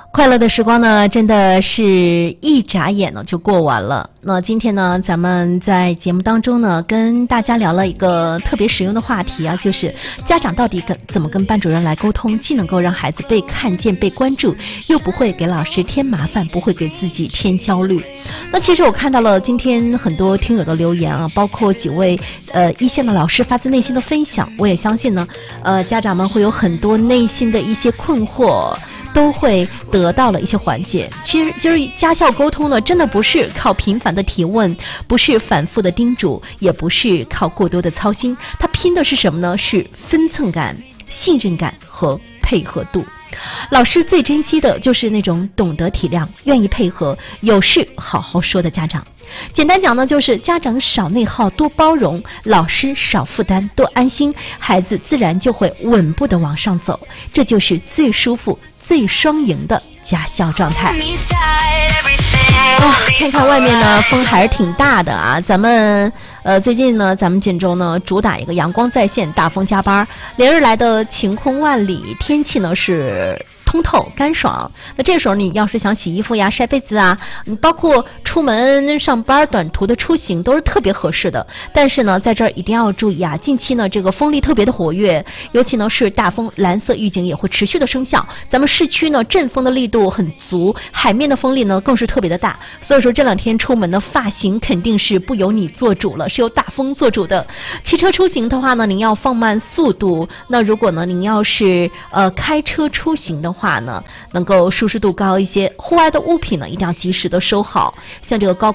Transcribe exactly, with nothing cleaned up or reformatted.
快乐的时光呢，真的是一眨眼呢就过完了。那今天呢，咱们在节目当中呢，跟大家聊了一个特别实用的话题啊，就是家长到底跟怎么跟班主任来沟通，既能够让孩子被看见、被关注，又不会给老师添麻烦，不会给自己添焦虑。那其实我看到了今天很多听友的留言啊，包括几位呃一线的老师发自内心的分享，我也相信呢，呃家长们会有很多内心的一些困惑。都会得到了一些缓解。其实就是家校沟通呢，真的不是靠频繁的提问，不是反复的叮嘱，也不是靠过多的操心，它拼的是什么呢？是分寸感、信任感和配合度。老师最珍惜的就是那种懂得体谅、愿意配合、有事好好说的家长。简单讲呢，就是家长少内耗、多包容，老师少负担、多安心，孩子自然就会稳步的往上走。这就是最舒服、最双赢的家校状态。啊，看看外面呢，风还是挺大的啊。咱们呃，最近呢，咱们锦州呢主打一个阳光在线，大风加班，连日来的晴空万里，天气呢是通透干爽。那这时候你要是想洗衣服呀、晒被子啊，你包括出门上班、短途的出行都是特别合适的。但是呢，在这儿一定要注意啊，近期呢这个风力特别的活跃，尤其呢是大风蓝色预警也会持续的生效。咱们市区呢阵风的力度很足，海面的风力呢更是特别的大。所以说这两天出门的发型肯定是不由你做主了，是由大风做主的。骑车出行的话呢，您要放慢速度。那如果呢您要是呃开车出行的话呢，能够舒适度高一些。户外的物品呢一定要及时的收好，像这个高空